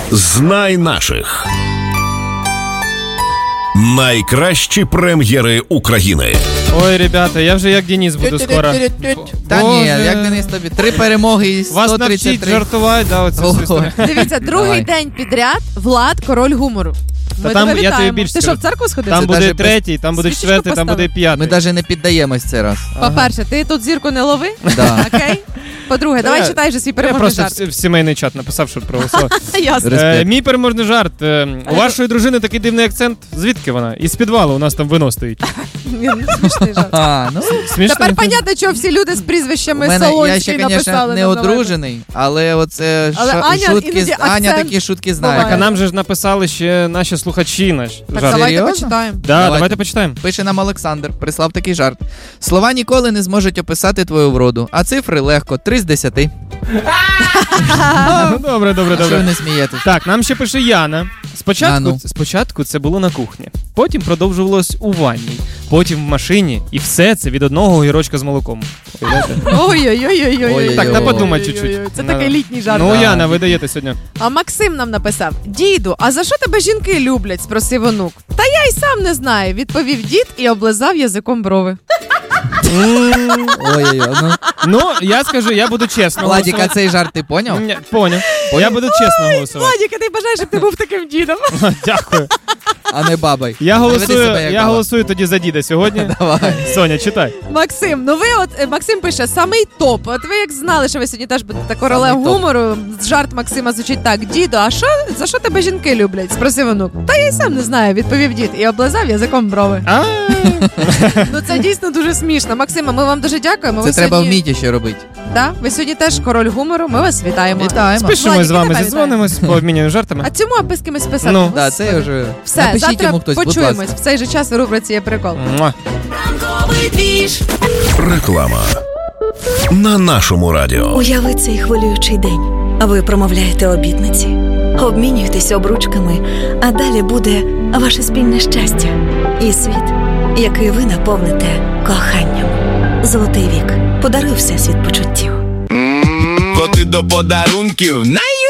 Знай наших. Найкращі прем'єри України. Ой, ребята, я вже як Денис буду скоро. Та ні, як Денис тобі? 3 перемоги і 133. Вас навчить жартувати, да, оце все. Дивіться, другий день підряд Влад король гумору. Та там, я тобі більше Ти що, в церкву сходив? Там буде навіть третій, там буде свічечку четвертий, там буде п'ятий. Ми навіть не піддаємось цей раз. По-перше, ти тут зірку не лови, Да. окей? По-друге, давай читай вже свій Я переможний жарт. просто в сімейний чат написав, що проголосував. Ясно. Респект. Мій переможний жарт. У вашої дружини такий дивний акцент. Звідки вона? Із підвалу, у нас там вино стоїть. Смішний жарт. Смішно? Тепер понятно, чого всі люди з прізвищами Я Солонський ще, написали. звісно, не одружений, але оце Але Аня шутки, іноді Аня акцент такі шутки буває. знає. А нам же ж написали ще наші слухачі наш Так жарт. давайте Серйозно? почитаємо. Да, давайте почитаємо. Пише нам Олександр, прислав такий жарт. Слова ніколи не зможуть описати твою вроду, а цифри легко, 3 з 10. Добре. Що ви не смієтесь? Так, нам ще пише Яна. Спочатку це було на кухні, потім продовжувалось у ванній, потім в машині, і все це від одного огірочка з молоком. Ой-ой-ой-ой-ой. Так, треба подумати чуть-чуть. Це такий літній жарт. Ну, Яна, ви даєте сьогодні. А Максим нам написав: «Діду, а за що тебе жінки люблять?» – спросив онук. «Та я й сам не знаю», – відповів дід і облизав язиком брови. Ой-ой-ой. Ну, я скажу, я буду чесно Владіка, голосувати. цей жарт ти поняв? Ні, поняв. Я буду чесно голосувати. Владіка, ти бажаєш, щоб ти був таким дідом? Дякую. А не бабой. Я Веди себе як баба. голосую тоді за діда сьогодні. Давай. Соня, читай. Максим, ну ви Максим пише, самий топ. От ви як знали, що ви сьогодні теж будете королем Самий топ. гумору. Жарт Максима звучить так: «Діду, а за що тебе жінки люблять?» – спросив онук. «Та я й сам не знаю», – відповів дід і облизав язиком брови. Ну це дійсно дуже смішно. Максима, ми вам дуже дякуємо. Це треба вміти ще робити. Да? Ви сьогодні теж король гумору, ми вас вітаємо. Вітаємо. Спішимо Владик, з вами, тебе зідзвонимось, пообмінюємо жартами. А цьому аби з кимось писати. Ну. Да, це я вже... Все, Напишіть завтра йому хтось, будь почуємось. ласка. В цей же час у рубриці «Є прикол». Муа. Реклама на нашому радіо. Уяви цей хвилюючий день. Ви промовляєте обітниці, обмінюєтесь обручками, а далі буде ваше спільне щастя і світ, який ви наповните коханням. Золотий вік. Подаруй всесвіт почуттів. Коти до подарунків